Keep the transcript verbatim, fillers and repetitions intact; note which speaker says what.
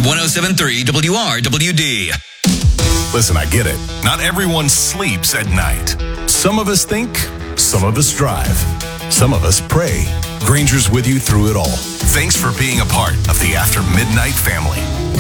Speaker 1: one oh seven point three W R W D.
Speaker 2: Listen, I get it. Not everyone sleeps at night. Some of us think, some of us drive, some of us pray. Granger's with you through it all. Thanks for being a part of the After Midnight family.